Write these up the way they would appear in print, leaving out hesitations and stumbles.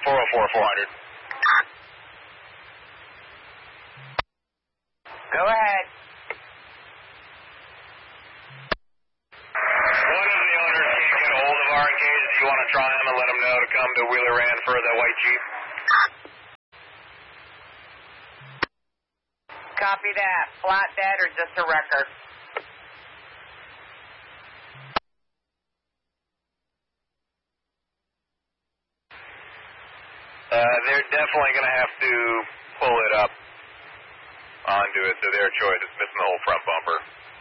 404, 400. Go ahead. One of the owners can't get a hold of R&Ks. Do you want to try them and let them know to come to Wheeler Rand for the white Jeep? Copy that. Flat dead or just a record? They're definitely going to have to pull it up onto it, so their choice is missing the whole front bumper.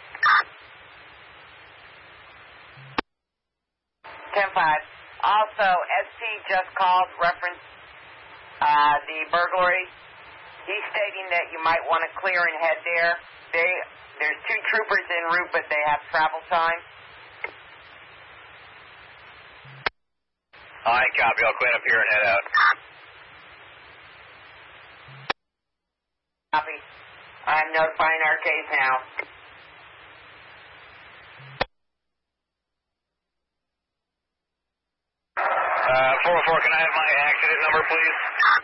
10-5. Also, ST just called, reference the burglary. He's stating that you might want to clear and head there. There's 2 troopers en route, but they have travel time. All right, copy. I'll clean up here and head out. Copy. I'm notifying our case now. Uh, 404, can I have my accident number, please?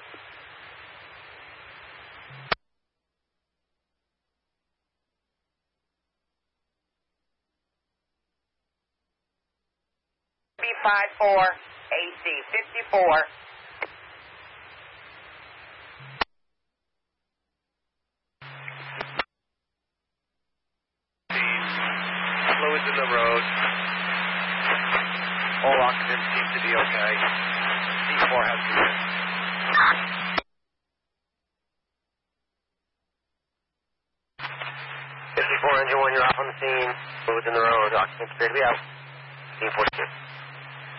B54 AC 54. Fluids in the road. All occupants seem to be okay. C4 has to win. 54 engine 1, you're off on the scene. Fluids in the road. Occupants appear to be out. Scene 42.